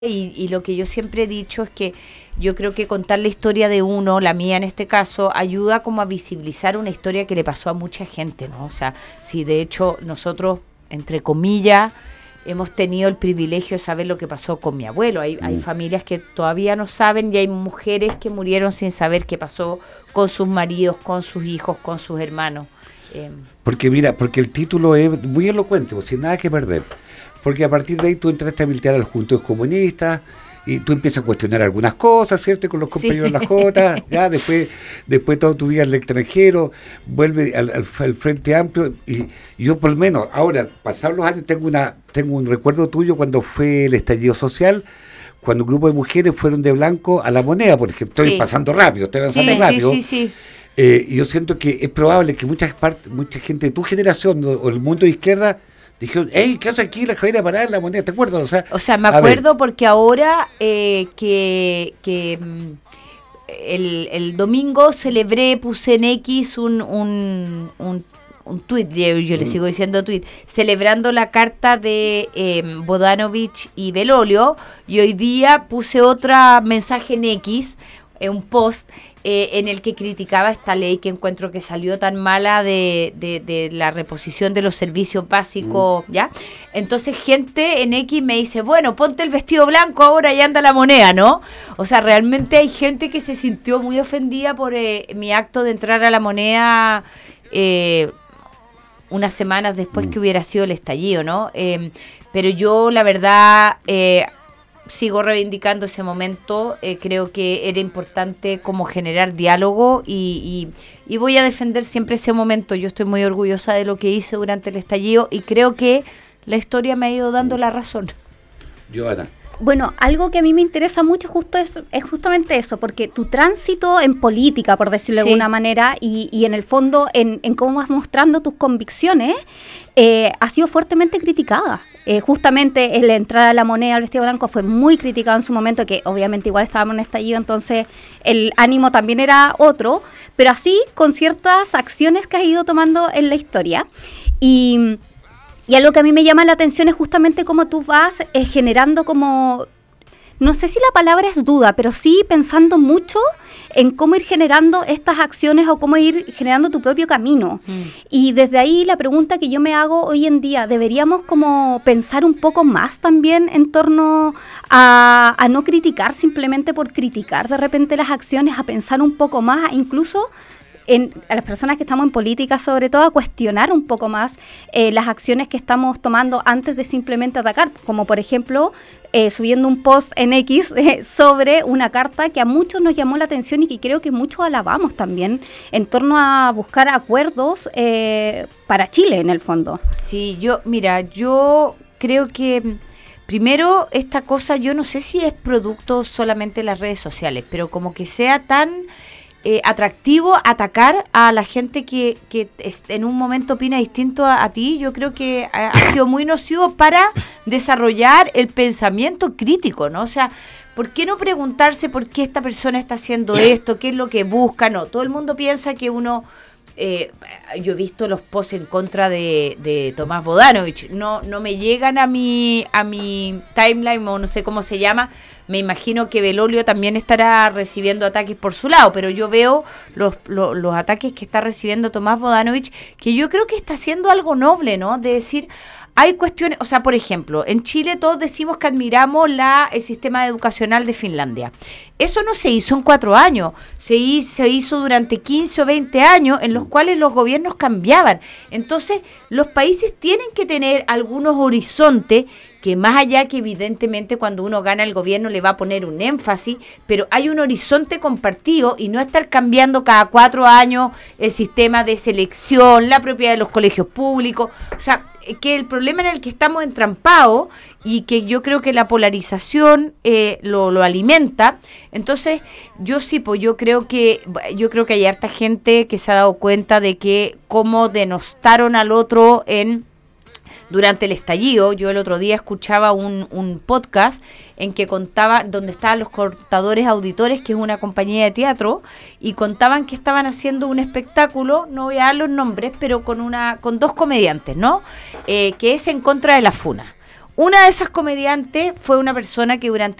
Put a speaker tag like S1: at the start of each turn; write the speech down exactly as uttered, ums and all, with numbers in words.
S1: Y, y lo que yo siempre he dicho es que yo creo que contar la historia de uno, la mía en este caso, ayuda como a visibilizar una historia que le pasó a mucha gente, ¿no? O sea, si de hecho nosotros, entre comillas, hemos tenido el privilegio de saber lo que pasó con mi abuelo. Hay, mm. hay familias que todavía no saben y hay mujeres que murieron sin saber qué pasó con sus maridos, con sus hijos, con sus hermanos. Eh,
S2: porque mira, porque el título es muy elocuente, pues, sin nada que perder. Porque a partir de ahí tú entraste a militar al Juntos Comunistas y tú empiezas a cuestionar algunas cosas, ¿cierto? Con los compañeros sí. de la Jota, ya después después toda tu vida al extranjero, vuelve al, al, al Frente Amplio y, y yo por lo menos, ahora, pasados los años, tengo una tengo un recuerdo tuyo cuando fue el estallido social, cuando un grupo de mujeres fueron de blanco a La Moneda, por ejemplo. Estoy sí. pasando rápido, estoy pasando
S1: sí,
S2: rápido.
S1: Sí, sí, sí.
S2: Eh, y yo siento que es probable que muchas partes, mucha gente de tu generación o el mundo de izquierda dijeron, hey, ¿qué hace aquí la Javiera Parada en La Moneda? ¿Te acuerdas? O sea,
S1: o sea me acuerdo porque ahora eh, que, que el, el domingo celebré, puse en X un, un, un, un tuit, yo, yo le sigo diciendo tuit, celebrando la carta de eh, Bodanovich y Belolio, y hoy día puse otro mensaje en X, eh, un post, Eh, en el que criticaba esta ley que encuentro que salió tan mala de, de, de la reposición de los servicios básicos, mm. ¿ya? Entonces gente en X me dice, bueno, ponte el vestido blanco ahora y anda La Moneda, ¿no? O sea, realmente hay gente que se sintió muy ofendida por eh, mi acto de entrar a La Moneda eh, unas semanas después mm. que hubiera sido el estallido, ¿no? Eh, pero yo, la verdad... Eh, sigo reivindicando ese momento, eh, creo que era importante como generar diálogo y, y, y voy a defender siempre ese momento. Yo estoy muy orgullosa de lo que hice durante el estallido y creo que la historia me ha ido dando la razón.
S2: Joana.
S3: Bueno, algo que a mí me interesa mucho justo es, es justamente eso, porque tu tránsito en política, por decirlo sí. de alguna manera, y, y en el fondo en, en cómo vas mostrando tus convicciones, eh, ha sido fuertemente criticada. Eh, justamente el entrar a La Moneda al vestido blanco fue muy criticado en su momento, que obviamente igual estábamos en estallido, entonces el ánimo también era otro, pero así con ciertas acciones que has ido tomando en la historia. Y... Y algo que a mí me llama la atención es justamente cómo tú vas eh, generando como, no sé si la palabra es duda, pero sí pensando mucho en cómo ir generando estas acciones o cómo ir generando tu propio camino. Mm. Y desde ahí la pregunta que yo me hago hoy en día, ¿deberíamos como pensar un poco más también en torno a, a no criticar simplemente por criticar de repente las acciones, a pensar un poco más, incluso... En, a las personas que estamos en política, sobre todo, a cuestionar un poco más eh, las acciones que estamos tomando antes de simplemente atacar, como por ejemplo eh, subiendo un post en X eh, sobre una carta que a muchos nos llamó la atención y que creo que muchos alabamos también en torno a buscar acuerdos eh, para Chile en el fondo.
S1: Sí, yo, mira, yo creo que primero esta cosa, yo no sé si es producto solamente de las redes sociales, pero como que sea tan... Eh, atractivo atacar a la gente que, que en un momento opina distinto a, a ti, yo creo que ha, ha sido muy nocivo para desarrollar el pensamiento crítico, ¿no? O sea, ¿por qué no preguntarse por qué esta persona está haciendo esto? ¿Qué es lo que busca? No, todo el mundo piensa que uno... Eh, yo he visto los posts en contra de, de Tomás Bodanovich, no, no me llegan a mi, a mi timeline o no sé cómo se llama. Me imagino que Belolio también estará recibiendo ataques por su lado, pero yo veo los, los, los ataques que está recibiendo Tomás Bodanovich, que yo creo que está haciendo algo noble, ¿no? De decir, hay cuestiones, o sea, por ejemplo, en Chile todos decimos que admiramos la, el sistema educacional de Finlandia. Eso no se hizo en cuatro años, se hizo, se hizo durante quince o veinte años en los cuales los gobiernos cambiaban. Entonces, los países tienen que tener algunos horizontes que más allá que evidentemente cuando uno gana el gobierno le va a poner un énfasis, pero hay un horizonte compartido y no estar cambiando cada cuatro años el sistema de selección, la propiedad de los colegios públicos, o sea, que el problema en el que estamos entrampados y que yo creo que la polarización eh, lo, lo alimenta. Entonces, yo sí, pues yo creo que yo creo que hay harta gente que se ha dado cuenta de que cómo denostaron al otro en durante el estallido. Yo el otro día escuchaba un, un podcast en que contaba, donde estaban los Contadores Auditores, que es una compañía de teatro, y contaban que estaban haciendo un espectáculo, no voy a dar los nombres, pero con una con dos comediantes, ¿no? Eh, que es en contra de la funa. Una de esas comediantes fue una persona que durante